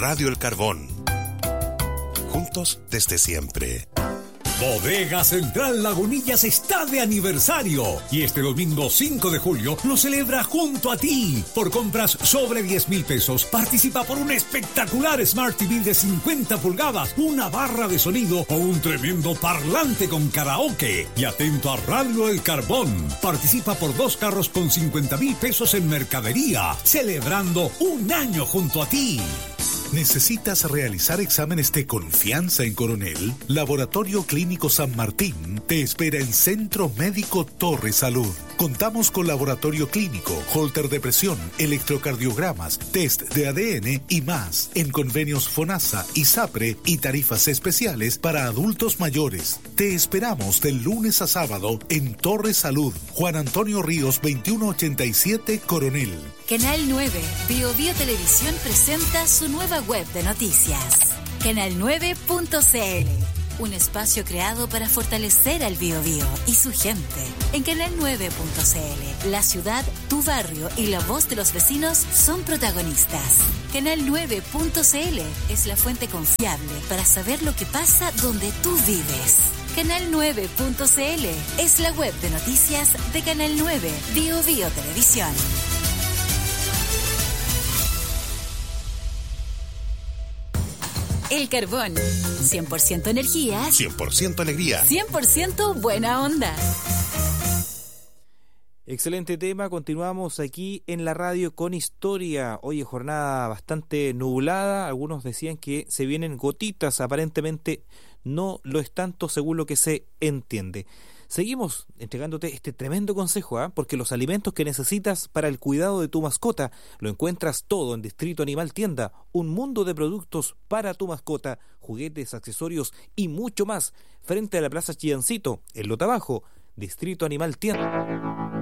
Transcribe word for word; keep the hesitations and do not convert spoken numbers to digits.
Radio El Carbón. Juntos desde siempre. Bodega Central Lagunillas está de aniversario y este domingo cinco de julio lo celebra junto a ti. Por compras sobre diez mil pesos, participa por un espectacular Smart T V de cincuenta pulgadas, una barra de sonido o un tremendo parlante con karaoke. Y atento a Radio El Carbón, participa por dos carros con cincuenta mil pesos en mercadería, celebrando un año junto a ti. ¿Necesitas realizar exámenes de confianza en Coronel? Laboratorio Clínico San Martín te espera en Centro Médico Torre Salud. Contamos con laboratorio clínico, holter de presión, electrocardiogramas, test de A D N y más. En convenios FONASA, ISAPRE y tarifas especiales para adultos mayores. Te esperamos del lunes a sábado en Torre Salud. Juan Antonio Ríos veintiuno ochenta y siete Coronel. Canal nueve, Bio Bio Televisión presenta su nueva web de noticias. canal nueve punto c l, un espacio creado para fortalecer al Biobío y su gente. En canal nueve punto c l, la ciudad, tu barrio y la voz de los vecinos son protagonistas. canal nueve punto c l es la fuente confiable para saber lo que pasa donde tú vives. canal nueve punto c l es la web de noticias de Canal nueve, Biobío Televisión. El Carbón, cien por ciento energía, cien por ciento alegría, cien por ciento buena onda. Excelente tema, continuamos aquí en la radio con historia. Hoy es jornada bastante nublada, algunos decían que se vienen gotitas, aparentemente no lo es tanto según lo que se entiende. Seguimos entregándote este tremendo consejo, ¿eh? Porque los alimentos que necesitas para el cuidado de tu mascota lo encuentras todo en Distrito Animal Tienda, un mundo de productos para tu mascota, juguetes, accesorios y mucho más, frente a la Plaza Chillancito, en Lotabajo, Distrito Animal Tienda.